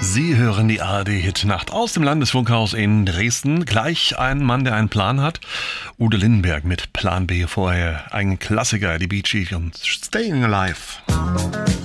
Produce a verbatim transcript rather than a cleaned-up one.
Sie hören die A R D-Hit-Nacht aus dem Landesfunkhaus in Dresden. Gleich ein Mann, der einen Plan hat. Udo Lindenberg mit Plan B vorher. Ein Klassiker, die Bee Gees und Staying Alive.